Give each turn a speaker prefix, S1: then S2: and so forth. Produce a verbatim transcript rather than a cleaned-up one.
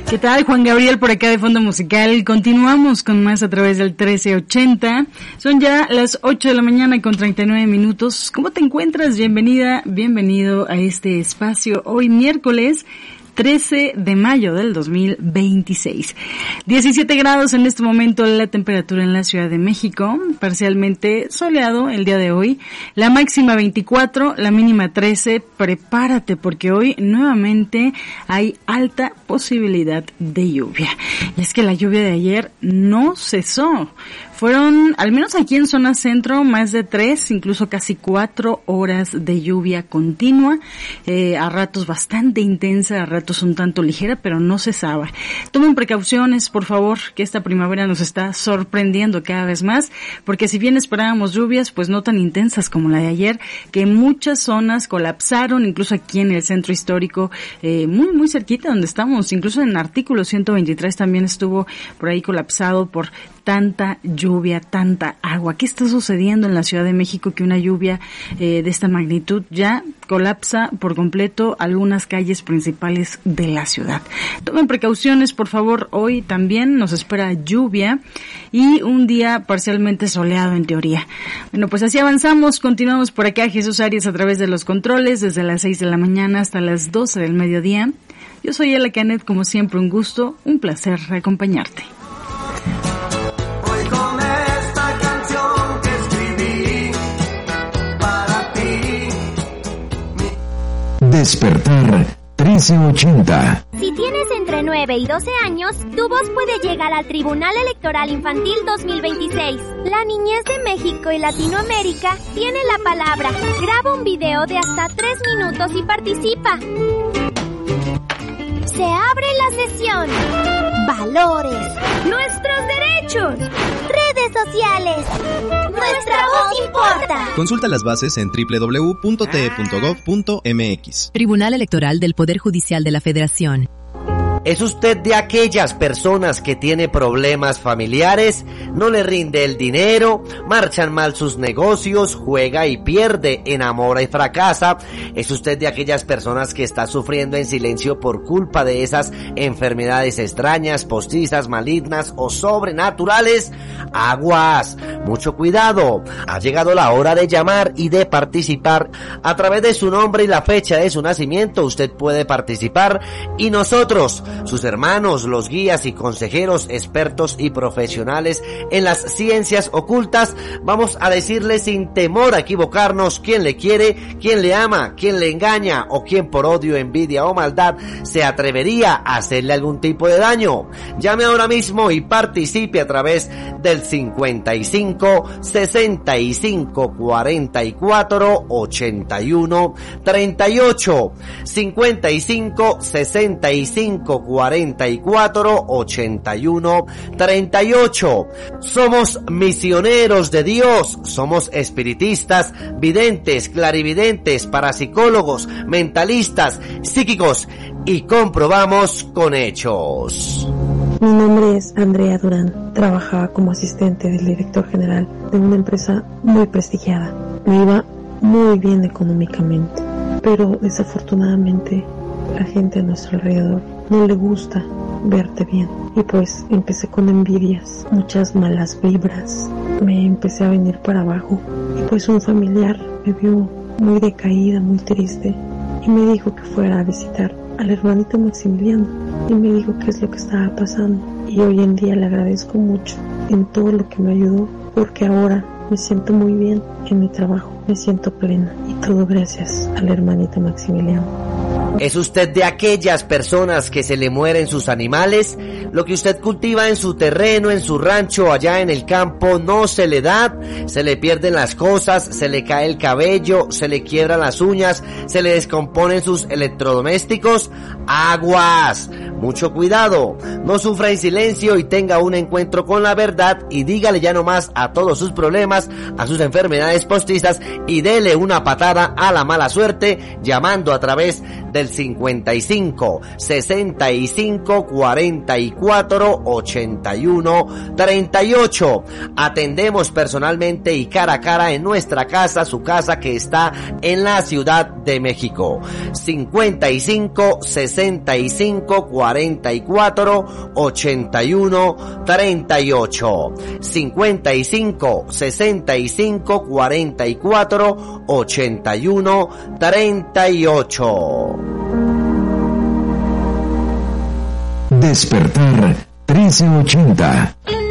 S1: ¿Qué tal? Juan Gabriel por acá de Fondo Musical. Continuamos con más a través del trece ochenta. Son ya las ocho de la mañana con treinta y nueve minutos. ¿Cómo te encuentras? Bienvenida, bienvenido a este espacio. Hoy miércoles trece de mayo del dos mil veintiséis. diecisiete grados en este momento la temperatura en la Ciudad de México, parcialmente soleado el día de hoy. La máxima veinticuatro, la mínima trece. Prepárate porque hoy nuevamente hay alta posibilidad de lluvia. Y es que la lluvia de ayer no cesó. Fueron, al menos aquí en zona centro, más de tres, incluso casi cuatro horas de lluvia continua, eh, a ratos bastante intensa, a ratos un tanto ligera, pero no cesaba. Tomen precauciones, por favor, que esta primavera nos está sorprendiendo cada vez más, porque si bien esperábamos lluvias, pues no tan intensas como la de ayer, que muchas zonas colapsaron, incluso aquí en el centro histórico, eh, muy, muy cerquita donde estamos, incluso en Artículo ciento veintitrés también estuvo por ahí colapsado por tanta lluvia, tanta agua. ¿Qué está sucediendo en la Ciudad de México que una lluvia eh, de esta magnitud ya colapsa por completo algunas calles principales de la ciudad? Tomen precauciones, por favor. Hoy también nos espera lluvia y un día parcialmente soleado en teoría. Bueno, pues así avanzamos. Continuamos por acá, Jesús Arias, a través de los controles, desde las seis de la mañana hasta las doce del mediodía. Yo soy Ela Canet, como siempre, un gusto, un placer acompañarte.
S2: Despertar trece ochenta.
S3: Si tienes entre nueve y doce años, tu voz puede llegar al Tribunal Electoral Infantil dos mil veintiséis. La niñez de México y Latinoamérica tiene la palabra. Graba un video de hasta tres minutos y participa. Se abre la sesión. Valores. Nuestros derechos. Redes sociales. Nuestra voz importa.
S4: Consulta las bases en doble u doble u doble u punto t e punto gov punto m x.
S5: Tribunal Electoral del Poder Judicial de la Federación.
S6: ¿Es usted de aquellas personas que tiene problemas familiares? ¿No le rinde el dinero? ¿Marchan mal sus negocios? ¿Juega y pierde? ¿Enamora y fracasa? ¿Es usted de aquellas personas que está sufriendo en silencio por culpa de esas enfermedades extrañas, postizas, malignas o sobrenaturales? ¡Aguas! ¡Mucho cuidado! Ha llegado la hora de llamar y de participar. A través de su nombre y la fecha de su nacimiento usted puede participar y nosotros, sus hermanos, los guías y consejeros, expertos y profesionales en las ciencias ocultas, vamos a decirle sin temor a equivocarnos quién le quiere, quién le ama, quién le engaña o quién por odio, envidia o maldad se atrevería a hacerle algún tipo de daño. Llame ahora mismo y participe a través del cincuenta y cinco, sesenta y cinco, cuarenta y cuatro, ochenta y uno, treinta y ocho, cincuenta y cinco, sesenta y cinco, cuarenta y cuatro, ochenta y uno, treinta y ocho. Somos misioneros de Dios, somos espiritistas, videntes, clarividentes, parapsicólogos, mentalistas, psíquicos y comprobamos con hechos.
S7: Mi nombre es Andrea Durán, trabajaba como asistente del director general de una empresa muy prestigiada. Me iba muy bien económicamente, pero desafortunadamente la gente a nuestro alrededor no le gusta verte bien. Y pues empecé con envidias, muchas malas vibras. Me empecé a venir para abajo. Y pues un familiar me vio muy decaída, muy triste. Y me dijo que fuera a visitar al hermanito Maximiliano. Y me dijo qué es lo que estaba pasando. Y hoy en día le agradezco mucho en todo lo que me ayudó. Porque ahora me siento muy bien en mi trabajo. Me siento plena. Y todo gracias al hermanito Maximiliano.
S6: ¿Es usted de aquellas personas que se le mueren sus animales? Lo que usted cultiva en su terreno, en su rancho, allá en el campo, no se le da, se le pierden las cosas, se le cae el cabello, se le quiebran las uñas, se le descomponen sus electrodomésticos. ¡Aguas! Mucho cuidado, no sufra en silencio y tenga un encuentro con la verdad y dígale ya nomás a todos sus problemas, a sus enfermedades postizas y dele una patada a la mala suerte llamando a través del cincuenta y cinco, sesenta y cinco, cuarenta y cuatro, ochenta y uno, treinta y ocho. Atendemos personalmente y cara a cara en nuestra casa, su casa que está en la Ciudad de México. cincuenta y cinco, sesenta y cinco, cuarenta cuarenta y cuatro, ochenta y uno, treinta y ocho. cincuenta y cinco, sesenta y cinco, cuarenta y cuatro, ochenta y uno, treinta y ocho.
S2: Despertar trece ochenta.